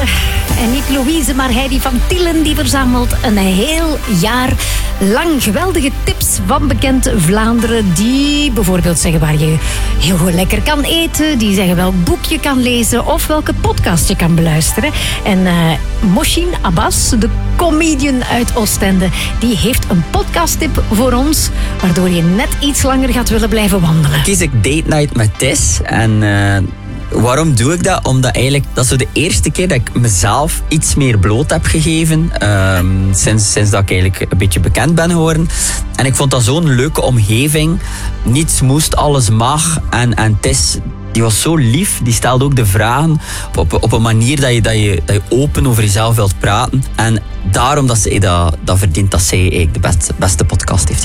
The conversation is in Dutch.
En niet Louise, maar Heidi van Tielen, die verzamelt een heel jaar lang geweldige tips van bekend Vlaanderen. Die bijvoorbeeld zeggen waar je heel goed lekker kan eten. Die zeggen welk boek je kan lezen of welke podcast je kan beluisteren. En Moshin Abbas, de comedian uit Oostende, die heeft een podcasttip voor ons, waardoor je net iets langer gaat willen blijven wandelen. Kies ik Date Night met Tess. En waarom doe ik dat? Omdat eigenlijk, dat is zo de eerste keer dat ik mezelf iets meer bloot heb gegeven. Sinds dat ik eigenlijk een beetje bekend ben geworden. En ik vond dat zo'n leuke omgeving. Niets moest, alles mag. En Tess, die was zo lief. Die stelde ook de vragen op een manier dat je open over jezelf wilt praten. En daarom dat ze dat verdient dat zij eigenlijk de beste podcast heeft.